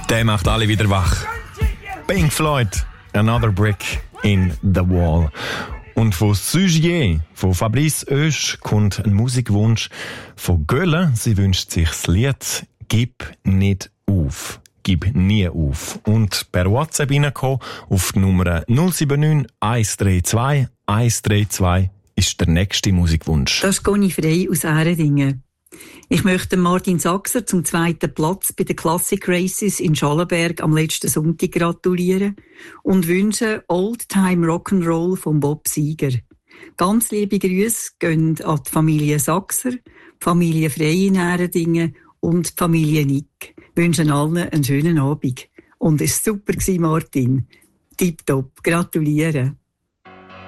Der macht alle wieder wach. Pink Floyd, Another Brick in the Wall. Und von Sugier, von Fabrice Oesch, kommt ein Musikwunsch von Gölle. Sie wünscht sich das Lied «Gib nicht auf». Gib nie auf. Und per WhatsApp reinkommen auf die Nummer 079 132 132 ist der nächste Musikwunsch. Das ist Conny Frey aus Ähredingen. Ich möchte Martin Sachser zum 2. Platz bei den Classic Races in Schallenberg am letzten Sonntag gratulieren und wünsche Old Time Rock'n'Roll von Bob Seger. Ganz liebe Grüße gehen an die Familie Sachser, die Familie Frey in Ähredingen und die Familie Nick. Wünschen allen einen schönen Abend. Und es war super, Martin. Tipptopp. Gratuliere.